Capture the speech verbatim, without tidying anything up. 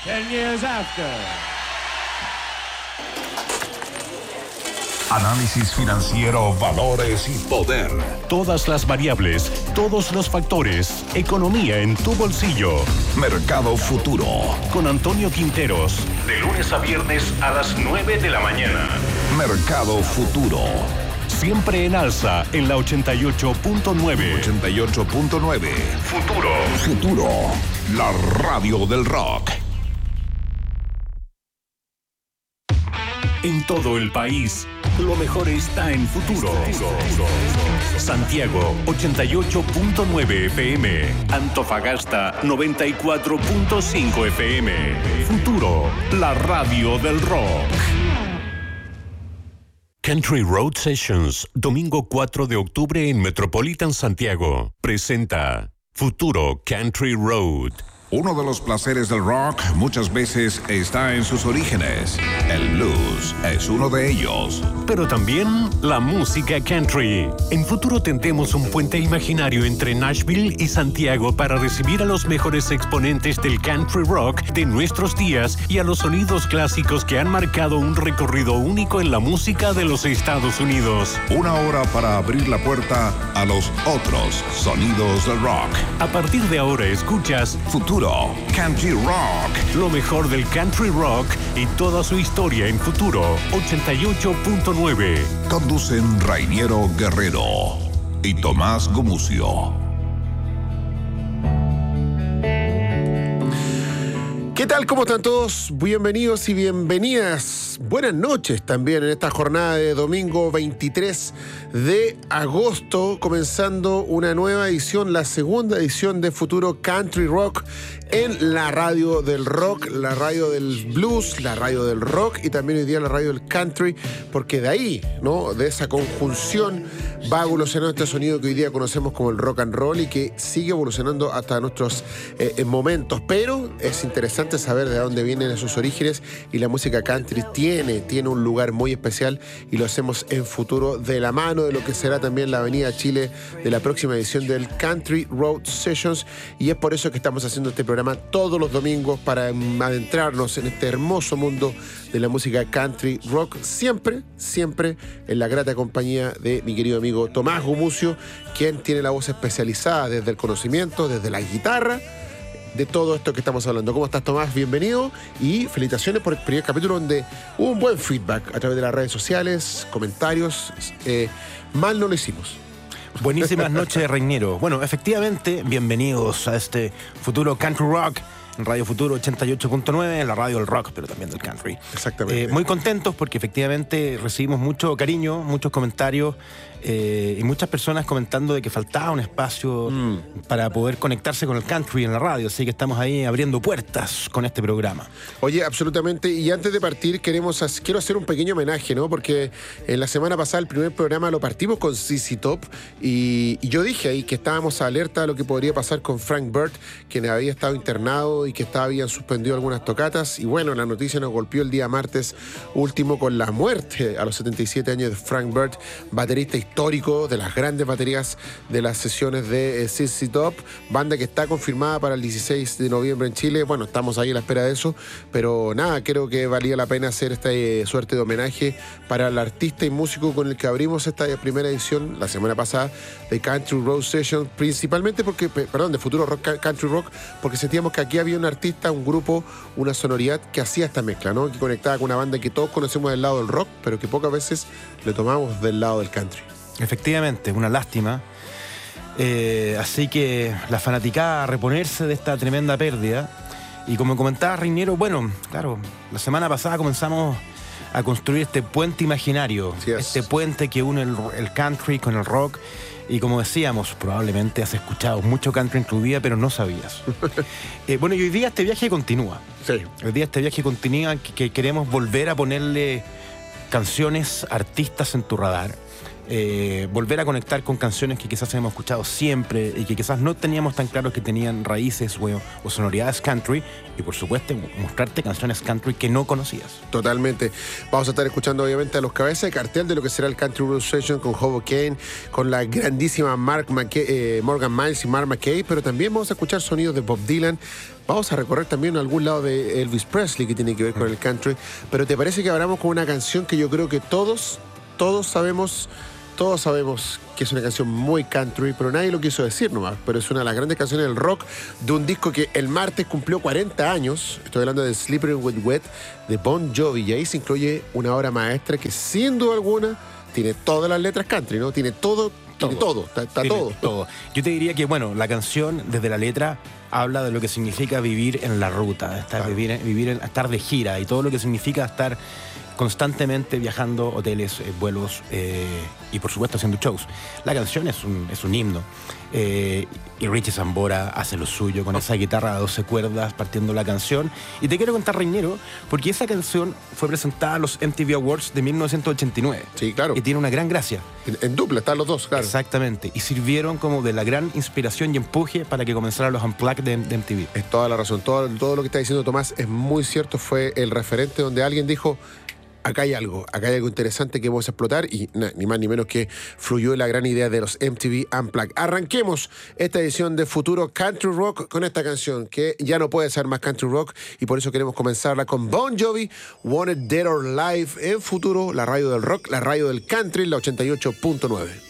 Ten years after. Análisis financiero, valores y poder. Todas las variables, todos los factores. Economía en tu bolsillo. Mercado Futuro. Con Antonio Quinteros. De lunes a viernes a las nueve de la mañana. Mercado Futuro. Siempre en alza en la ochenta y ocho punto nueve. ochenta y ocho punto nueve. Futuro. Futuro. La radio del rock. En todo el país, lo mejor está en Futuro. Santiago, ochenta y ocho punto nueve F M. Antofagasta, noventa y cuatro punto cinco F M. Futuro, la radio del rock. Country Road Sessions, domingo cuatro de octubre en Metropolitan Santiago. Presenta Futuro Country Road. Uno de los placeres del rock muchas veces está en sus orígenes. El blues es uno de ellos. Pero también la música country. En Futuro tendremos un puente imaginario entre Nashville y Santiago para recibir a los mejores exponentes del country rock de nuestros días y a los sonidos clásicos que han marcado un recorrido único en la música de los Estados Unidos. Una hora para abrir la puerta a los otros sonidos del rock. A partir de ahora escuchas Futuro Country Rock. Lo mejor del country rock y toda su historia en Futuro ochenta y ocho punto nueve. Conducen Rainiero Guerrero y Tomás Gumucio. ¿Qué tal? ¿Cómo están todos? Bienvenidos y bienvenidas. Buenas noches también en esta jornada de domingo veintitrés de agosto, comenzando una nueva edición, la segunda edición de Futuro Country Rock en la radio del rock, la radio del blues, la radio del rock y también hoy día la radio del country, porque de ahí, ¿no? De esa conjunción va evolucionando este sonido que hoy día conocemos como el rock and roll y que sigue evolucionando hasta nuestros eh, momentos. Pero es interesante saber de dónde vienen esos orígenes y la música country tiene, tiene un lugar muy especial y lo hacemos en Futuro de la mano de lo que será también la Avenida Chile de la próxima edición del Country Road Sessions, y es por eso que estamos haciendo este programa todos los domingos para adentrarnos en este hermoso mundo de la música country rock, siempre, siempre en la grata compañía de mi querido amigo Tomás Gumucio, quien tiene la voz especializada desde el conocimiento, desde la guitarra, de todo esto que estamos hablando. ¿Cómo estás, Tomás? Bienvenido y felicitaciones por el primer capítulo donde hubo un buen feedback a través de las redes sociales, comentarios. Eh, mal no lo hicimos. Buenísimas noches, Reiniero. Bueno, efectivamente, bienvenidos a este Futuro Country Rock en Radio Futuro ochenta y ocho punto nueve, en la radio del rock, pero también del country. Exactamente. Eh, muy contentos porque efectivamente recibimos mucho cariño, muchos comentarios eh, y muchas personas comentando de que faltaba un espacio mm. para poder conectarse con el country en la radio, así que estamos ahí abriendo puertas con este programa. Oye, absolutamente, y antes de partir queremos hacer, quiero hacer un pequeño homenaje, ¿no? Porque en la semana pasada el primer programa lo partimos con Z Z Top y, y yo dije ahí que estábamos alerta a lo que podría pasar con Frank Burt, quien había estado internado y que estaba, habían suspendido algunas tocatas, y bueno, la noticia nos golpeó el día martes último con la muerte a los setenta y siete años de Frank Burt, baterista histórico de las grandes baterías de las sesiones de eh, Z Z Top, banda que está confirmada para el dieciséis de noviembre en Chile. Bueno, estamos ahí a la espera de eso, pero nada, creo que valía la pena hacer esta eh, suerte de homenaje para el artista y músico con el que abrimos esta primera edición la semana pasada de Country Road Sessions, principalmente porque, perdón, de Futuro Rock, Country Rock, porque sentíamos que aquí había un artista, un grupo, una sonoridad que hacía esta mezcla, ¿no? Que conectaba con una banda que todos conocemos del lado del rock, pero que pocas veces le tomamos del lado del country. Efectivamente, una lástima. Eh, así que la fanaticada a reponerse de esta tremenda pérdida. Y como comentaba Reiniero, bueno, claro, la semana pasada comenzamos a construir este puente imaginario, este puente que une el, el country con el rock. Y como decíamos, probablemente has escuchado mucho country en tu vida, pero no sabías. eh, bueno, y hoy día este viaje continúa. Sí. Hoy día este viaje continúa, que, que queremos volver a ponerle canciones, artistas en tu radar. eh, volver a conectar con canciones que quizás hemos escuchado siempre y que quizás no teníamos tan claro que tenían raíces o, o sonoridades country, y por supuesto mostrarte canciones country que no conocías. Totalmente. Vamos a estar escuchando obviamente a los cabezas de cartel de lo que será el Country Road Session con Hobo Kane, con la grandísima Mark McKay, eh, Morgan Miles y Mark McKay, pero también vamos a escuchar sonidos de Bob Dylan. Vamos a recorrer también algún lado de Elvis Presley que tiene que ver con el country. Pero ¿te parece que abramos con una canción que yo creo que todos, todos sabemos, todos sabemos que es una canción muy country, pero nadie lo quiso decir nomás? Pero es una de las grandes canciones del rock de un disco que el martes cumplió cuarenta años. Estoy hablando de Slippery When Wet de Bon Jovi. Y ahí se incluye una obra maestra que sin duda alguna tiene todas las letras country, ¿no? Tiene todo, todo. tiene todo, está, está tiene todo. todo. Yo te diría que, bueno, la canción desde la letra habla de lo que significa vivir en la ruta, estar, claro. vivir, vivir en, estar de gira y todo lo que significa estar constantemente viajando, hoteles, eh, vuelos eh, y por supuesto haciendo shows. La canción es un, es un himno. Eh, y Richie Sambora hace lo suyo con esa guitarra a doce cuerdas partiendo la canción. Y te quiero contar, Reynero, porque esa canción fue presentada a los M T V Awards de mil novecientos ochenta y nueve. Sí, claro. Y tiene una gran gracia. En, en dupla, están los dos, claro. Exactamente. Y sirvieron como de la gran inspiración y empuje para que comenzaran los Unplugged de, de M T V. Es toda la razón. Todo, todo lo que está diciendo Tomás es muy cierto. Fue el referente donde alguien dijo: acá hay algo, acá hay algo interesante que vamos a explotar, y na, ni más ni menos que fluyó la gran idea de los M T V Unplugged. Arranquemos esta edición de Futuro Country Rock con esta canción que ya no puede ser más country rock, y por eso queremos comenzarla con Bon Jovi, Wanted Dead or Alive, en Futuro, la radio del rock, la radio del country, la ochenta y ocho punto nueve.